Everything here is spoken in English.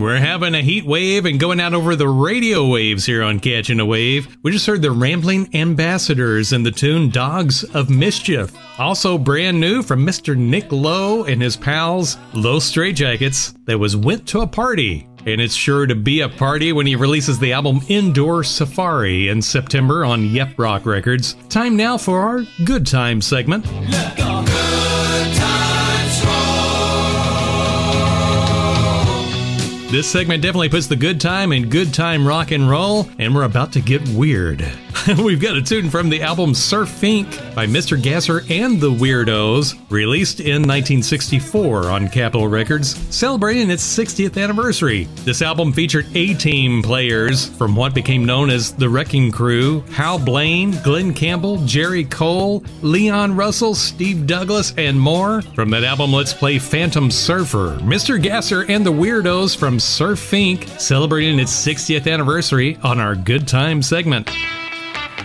We're having a heat wave and going out over the radio waves here on Catching a Wave. We just heard the Rambling Ambassadors and the tune Dogs of Mischief. Also brand new from Mr. Nick Lowe and his pals, Low Straitjackets, that was Went to a Party. And it's sure to be a party when he releases the album Indoor Safari in September on Yep Rock Records. Time now for our Good Time segment. Let go. Good times roll. This segment definitely puts the good time in good time rock and roll, and we're about to get weird. We've got a tune from the album Surf Inc. by Mr. Gasser and the Weirdos, released in 1964 on Capitol Records, celebrating its 60th anniversary. This album featured A-Team players from what became known as the Wrecking Crew: Hal Blaine, Glenn Campbell, Jerry Cole, Leon Russell, Steve Douglas, and more. From that album, let's play Phantom Surfer, Mr. Gasser and the Weirdos from Surf Inc., celebrating its 60th anniversary on our Good Time segment.